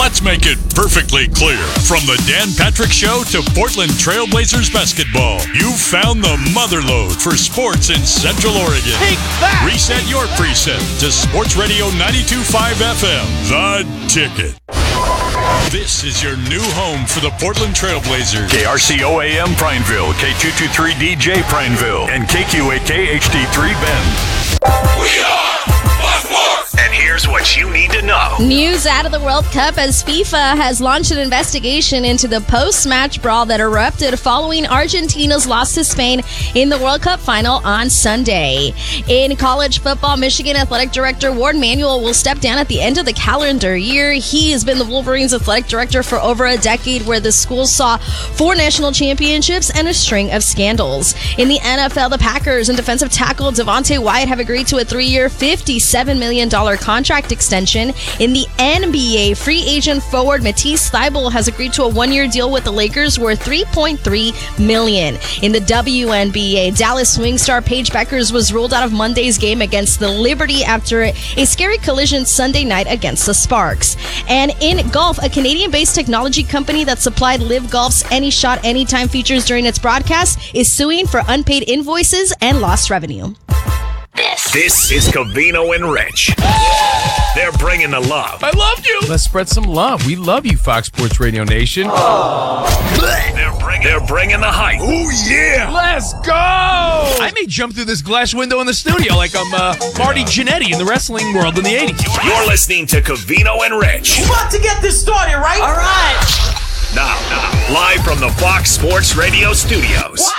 Let's make it perfectly clear. From the Dan Patrick Show to Portland Trailblazers basketball, you've found the motherlode for sports in Central Oregon. Take that! Reset your preset to Sports Radio 92.5 FM, The Ticket. This is your new home for the Portland Trailblazers. KRCO-AM Prineville, K223DJ Prineville, and KQAK HD3 Bend. We are Buckmore! And here's what you need to know. News out of the World Cup as FIFA has launched an investigation into the post-match brawl that erupted following Argentina's loss to Spain in the World Cup final on Sunday. In college football, Michigan Athletic Director Ward Manuel will step down at the end of the calendar year. He has been the Wolverines athletic director for over a decade, where the school saw 4 national championships and a string of scandals. In the NFL, the Packers and defensive tackle Devontae Wyatt have agreed to a 3-year, $57 million contract extension. In the NBA, free agent forward Matisse Thybulle has agreed to a 1-year deal with the Lakers worth $3.3 million. In the WNBA, Dallas swing star Paige Beckers was ruled out of Monday's game against the Liberty after a scary collision Sunday night against the Sparks. And in golf, a Canadian-based technology company that supplied Live Golf's Any Shot Anytime features during its broadcast is suing for unpaid invoices and lost revenue. This is Covino and Rich. They're bringing the love. I loved you. Let's spread some love. We love you, Fox Sports Radio Nation. They're bringing the hype. Oh, yeah. Let's go! I may jump through this glass window in the studio like I'm Marty Jannetty in the wrestling world in the 80s. You're listening to Covino and Rich. We're about to get this started, right? All right. Now, live from the Fox Sports Radio studios. Wow.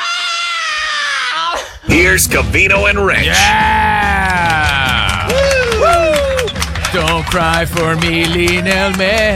Here's Covino and Rich. Yeah! Woo! Don't cry for me, Lionel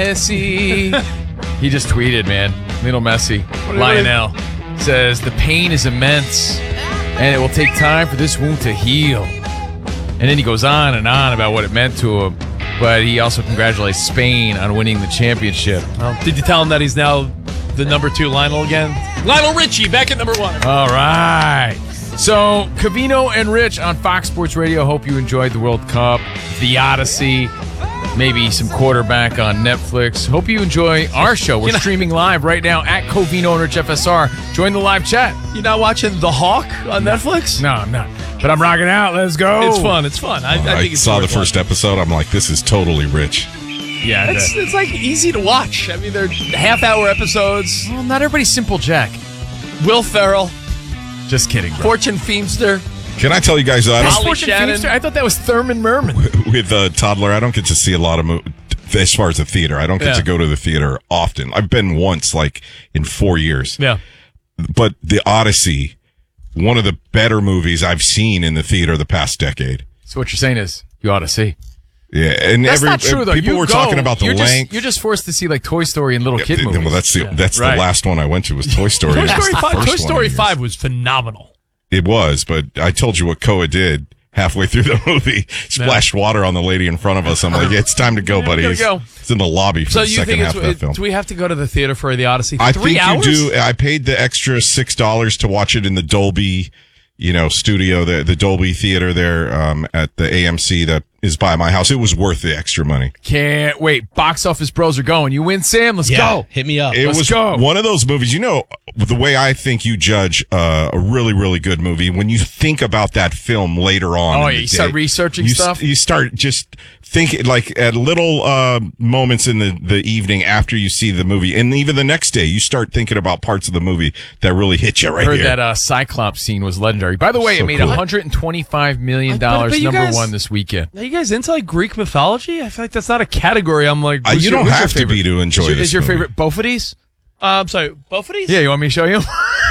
Messi. He just tweeted, man. Lionel Messi. Lionel says, the pain is immense, and it will take time for this wound to heal. And then he goes on and on about what it meant to him. But he also congratulates Spain on winning the championship. Well, did you tell him that he's now the number 2 Lionel again? Lionel Richie back at number 1. All right. So, Covino and Rich on Fox Sports Radio. Hope you enjoyed the World Cup, the Odyssey, maybe some quarterback on Netflix. Hope you enjoy our show. We're streaming live right now at Covino and Rich FSR. Join the live chat. You're not watching The Hawk on Netflix? No, I'm not. But I'm rocking out. Let's go. It's fun. It's fun. I think it's saw the first episode. I'm like, this is totally Rich. Yeah, it's like easy to watch. I mean, they're half-hour episodes. Well, not everybody's Simple Jack. Will Ferrell. Just kidding, bro. Fortune Feimster. Can I tell you guys, I thought that was Thurman Merman. With a toddler, I don't get to see a lot of as far as the theater. I don't get to go to the theater often. I've been once, like, in 4 years. Yeah. But The Odyssey, one of the better movies I've seen in the theater the past decade. So what you're saying is, you ought to see. Yeah, and that's not true, though. People were talking about the length. You're just forced to see like Toy Story and little kid movies. Well, that's the last one I went to was Toy Story. Toy Story 5 was phenomenal. It was, but I told you what Koa did halfway through the movie. Splashed water on the lady in front of us. I'm like, it's time to go, buddy. He's in the lobby for the second half of that film. Do we have to go to the theater for The Odyssey? I 3 think hours? you do. I paid the extra $6 to watch it in the Dolby, studio, the Dolby Theater there at the AMC that is by my house. It was worth the extra money. Can't wait. Box office bros are going. You win, Sam. Let's go. Hit me up. Let's go. One of those movies, the way I think you judge a really, really good movie, when you think about that film later on. Oh, you start researching stuff? You start just thinking, like, at little moments in the evening after you see the movie, and even the next day, you start thinking about parts of the movie that really hit you right here. I heard that Cyclops scene was legendary. By the way, it made $125 million, number 1 this weekend. Are you guys into like Greek mythology? I feel like that's not a category. I'm like, you don't have to be to enjoy this. Is your favorite Bophides? I'm sorry, Bophides? Yeah, you want me to show you?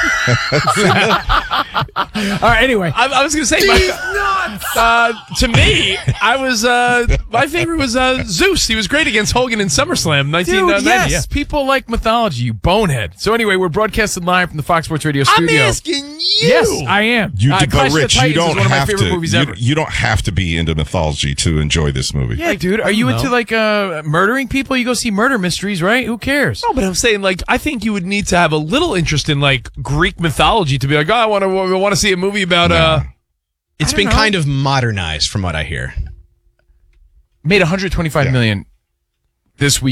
All right, anyway. I was going to say, to me, my favorite was Zeus. He was great against Hogan in SummerSlam 1990. Yes, yeah. people like mythology, you bonehead. So anyway, we're broadcasting live from the Fox Sports Radio studio. I'm asking you. Yes, I am. But Rich, you don't have to. You don't have to be into mythology to enjoy this movie. Yeah, dude. Are you into like murdering people? You go see murder mysteries, right? Who cares? No, but I'm saying, like, I think you would need to have a little interest in like Greek mythology to be like, I want to see a movie about. It's been kind of modernized, from what I hear. Made $125 million this week.